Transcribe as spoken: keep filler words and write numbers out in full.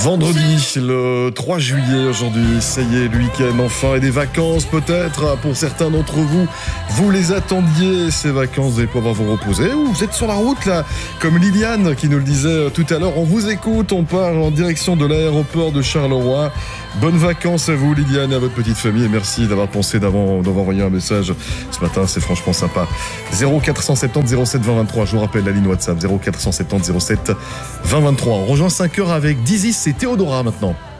Vendredi, le trois juillet aujourd'hui, ça y est, le week-end enfin, et des vacances peut-être, pour certains d'entre vous, vous les attendiez, ces vacances, vous allez pouvoir vous reposer, ou vous êtes sur la route là, comme Liliane qui nous le disait tout à l'heure, on vous écoute, on part en direction de l'aéroport de Charleroi. Bonnes vacances à vous Liliane et à votre petite famille, et merci d'avoir pensé, d'avoir, d'avoir envoyé un message ce matin, c'est franchement sympa. zéro quatre cent soixante-dix zéro sept vingt vingt-trois, je vous rappelle la ligne WhatsApp, zéro quatre cent soixante-dix zéro sept vingt vingt-trois. On rejoint cinq heures avec Dizzy et Théodora maintenant.